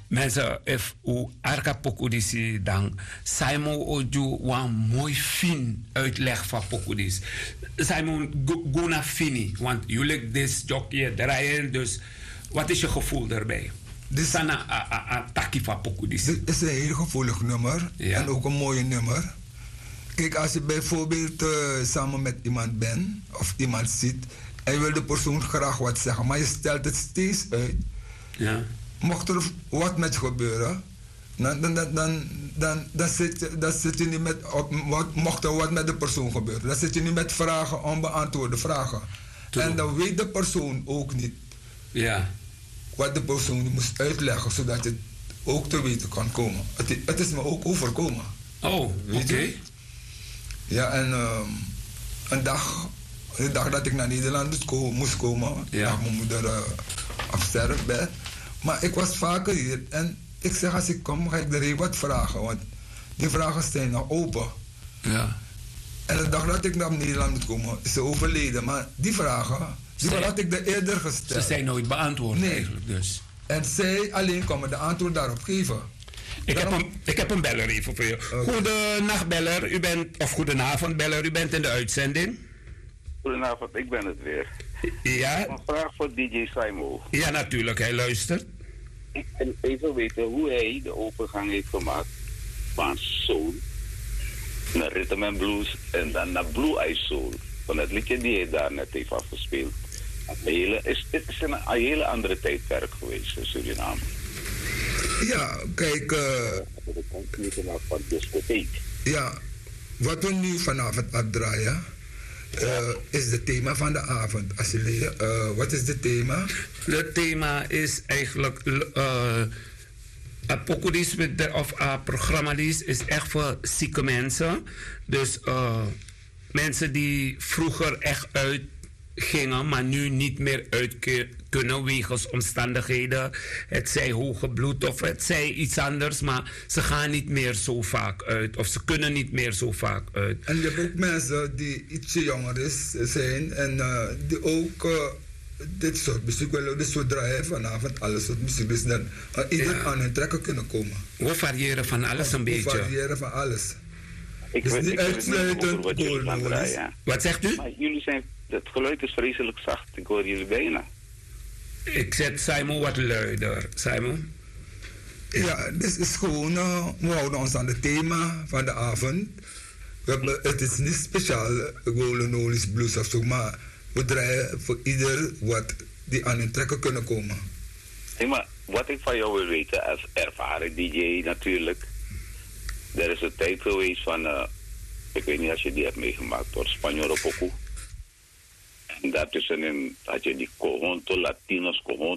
Mensen, if u arka pokudisi dan, Simon Oju wan mooi fin uitleg van pokudis. Simon, go naar fini, want jullie dit jockey draaien, dus wat is je gevoel daarbij? Dit is een takkie van pokudis. Dit is een heel gevoelig nummer en ook een mooi nummer. Kijk, als je bijvoorbeeld samen met iemand bent of iemand zit en je wil de persoon graag wat zeggen, maar je stelt het steeds uit. Ja. Mocht er wat met je gebeuren, dan zit je niet met, mocht er wat met de persoon gebeuren, dan zit je niet met vragen, onbeantwoorde vragen. True. En dan weet de persoon ook niet wat de persoon moest uitleggen, zodat je het ook te weten kan komen. Het is me ook overkomen. Oh, oké. Ja, en de dag dat ik naar Nederland moest komen, lag mijn moeder op sterfbed. Maar ik was vaker hier en ik zeg als ik kom ga ik er heel wat vragen, want die vragen zijn nog open. Ja. En de dag dat ik naar Nederland moet komen is ze overleden, maar die vragen, had ik er eerder gesteld. Ze zijn nooit beantwoord eigenlijk dus. En zij alleen komen de antwoord daarop geven. Ik heb een beller even voor je. Okay. Goedenacht beller, u bent, of goedenavond beller, u bent in de uitzending. Goedenavond, ik ben het weer. Ja? Een vraag voor DJ Simon. Ja, natuurlijk, hij luistert. Ik wil even weten hoe hij de overgang heeft gemaakt van soul naar rhythm and blues en dan naar blue eyed soul. Van het liedje die hij daar net heeft afgespeeld. Het is een hele andere tijdperk geweest in Suriname. Ja, kijk. Van discotheek. Ja, wat we nu vanavond afdraaien is het thema van de avond. Wat is het thema? Het thema is eigenlijk of programma is echt voor zieke mensen. Dus mensen die vroeger echt uitgingen, maar nu niet meer uit kunnen wegens omstandigheden. Het zij hoge bloed of het zij iets anders, maar ze gaan niet meer zo vaak uit. Of ze kunnen niet meer zo vaak uit. En je hebt ook mensen die ietsje jonger zijn en die ook dit soort muziek willen. Dus we draaien vanavond alles soort muziek. Dus dat ieder aan hun trekken kunnen komen. We variëren van alles een beetje. We variëren van alles. Ik weet niet uitsluitend wat jullie gaan draaien. Wat zegt u? Maar jullie zijn, het geluid is vreselijk zacht. Ik hoor jullie bijna. Ik zet Simon wat luider. Simon? Ja, dit is gewoon, we houden ons aan het thema van de avond. Het is niet speciaal Golden Oldies Blues of zo, maar we draaien voor ieder wat die aan hun trekken kunnen komen. Nee, maar wat ik van jou wil weten als ervaren DJ natuurlijk. Er is een tijd geweest van, ik weet niet als je die hebt meegemaakt, door Spanjoro Poco. En daartussenin had je die Conjunto Latinos, Conjunto